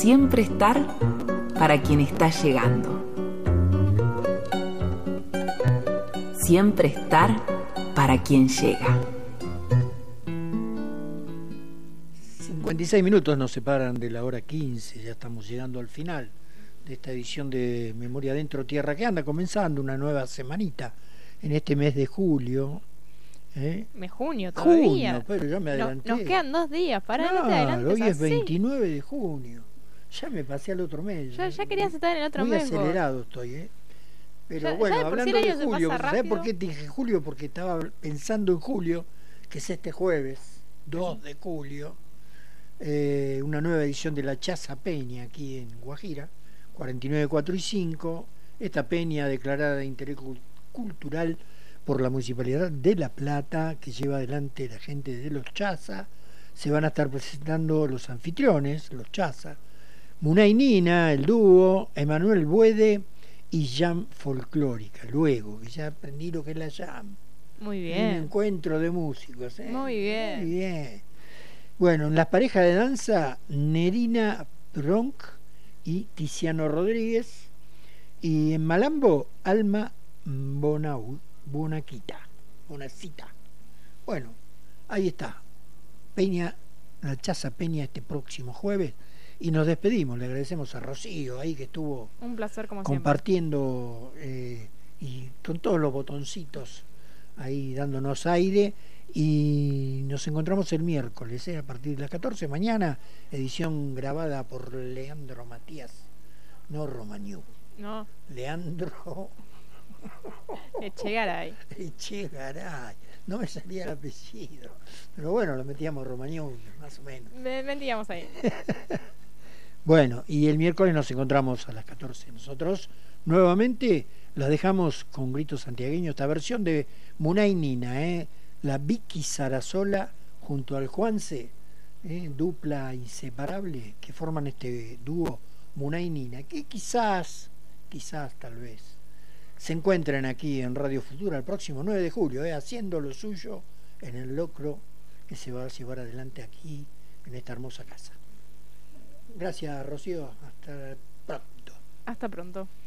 Siempre estar para quien está llegando. Siempre estar para quien llega. 56 minutos nos separan de la hora 15, ya estamos llegando al final de esta edición de Memoria Adentro Tierra, que anda comenzando una nueva semanita en este mes de julio. Junio todavía. Junio, pero ya me adelanté. Nos quedan 2 días, no te adelantes hoy es así. 29 de junio, ya me pasé al otro mes. Ya querías estar en el otro muy mes. Muy acelerado estoy, Pero ya, bueno, ya hablando de julio, ¿sabes por qué te dije julio? Porque estaba pensando en julio, que es este jueves, 2 de julio, una nueva edición de la Chaza Peña aquí en Guajira, 49, 4 y 5, esta peña declarada de interés cultural por la Municipalidad de La Plata, que lleva adelante la gente de los Chaza. Se van a estar presentando los anfitriones, los Chaza, Munay Nina, el dúo, Emanuel Buede y Jam Folclórica. Luego, que ya aprendí lo que es la Jam. Muy bien. Un encuentro de músicos. Muy bien. Muy bien. Bueno, en las parejas de danza, Nerina Bronc y Tiziano Rodríguez. Y en Malambo, Alma Bonacita. Bueno, ahí está. Peña, la Chaza Peña este próximo jueves. Y nos despedimos, le agradecemos a Rocío ahí que estuvo un placer como compartiendo y con todos los botoncitos ahí dándonos aire. Y nos encontramos el miércoles a partir de las 14, mañana, edición grabada por Leandro Matías, no Romagnú, no, Leandro Echegaray, no me salía el apellido, pero bueno, lo metíamos Romagnú, más o menos. Metíamos ahí. Bueno, y el miércoles nos encontramos a las 14. Nosotros nuevamente la dejamos con gritos santiagueños, esta versión de Munay Nina, la Vicky Sarasola junto al Juanse, dupla inseparable que forman este dúo Munay Nina, que quizás tal vez se encuentren aquí en Radio Futura el próximo 9 de julio, haciendo lo suyo en el locro que se va a llevar adelante aquí en esta hermosa casa. Gracias, Rocío. Hasta pronto. Hasta pronto.